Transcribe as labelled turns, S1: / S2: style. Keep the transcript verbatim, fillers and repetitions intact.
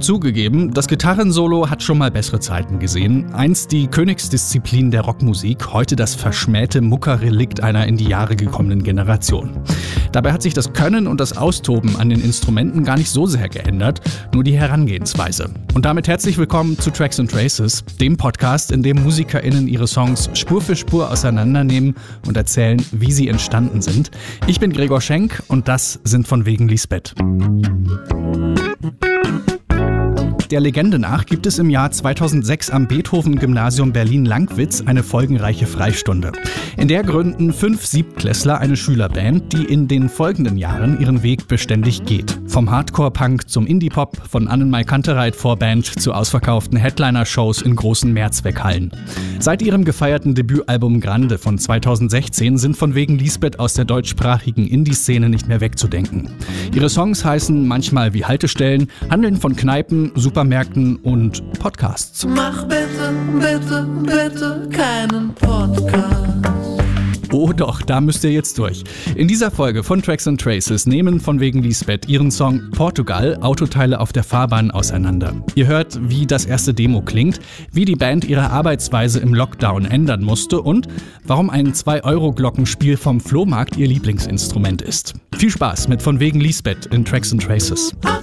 S1: Zugegeben, das Gitarrensolo hat schon mal bessere Zeiten gesehen. Einst die Königsdisziplin der Rockmusik, heute das verschmähte Muckerrelikt einer in die Jahre gekommenen Generation. Dabei hat sich das Können und das Austoben an den Instrumenten gar nicht so sehr geändert, nur die Herangehensweise. Und damit herzlich willkommen zu Tracks and Traces, dem Podcast, in dem MusikerInnen ihre Songs Spur für Spur auseinandernehmen und erzählen, wie sie entstanden sind. Ich bin Gregor Schenk und das sind von wegen Lisbeth. Der Legende nach gibt es im Jahr zweitausendsechs am Beethoven-Gymnasium Berlin-Lankwitz eine folgenreiche Freistunde. In der gründen fünf Siebtklässler eine Schülerband, die in den folgenden Jahren ihren Weg beständig geht. Vom Hardcore-Punk zum Indie-Pop, von Annenmai Kantereit-Vorband zu ausverkauften Headliner-Shows in großen Mehrzweckhallen. Seit ihrem gefeierten Debütalbum Grande von zweitausendsechzehn sind von wegen Lisbeth aus der deutschsprachigen Indie-Szene nicht mehr wegzudenken. Ihre Songs heißen manchmal wie Haltestellen, handeln von Kneipen, Supermärkten und Podcasts.
S2: Mach bitte, bitte, bitte keinen Podcast.
S1: Oh doch, da müsst ihr jetzt durch. In dieser Folge von Tracks and Traces nehmen von wegen Lisbeth ihren Song Portugal, Autoteile auf der Fahrbahn, auseinander. Ihr hört, wie das erste Demo klingt, wie die Band ihre Arbeitsweise im Lockdown ändern musste und warum ein zwei Euro Glockenspiel vom Flohmarkt ihr Lieblingsinstrument ist. Viel Spaß mit von wegen Lisbeth in Tracks and Traces.
S2: Ach,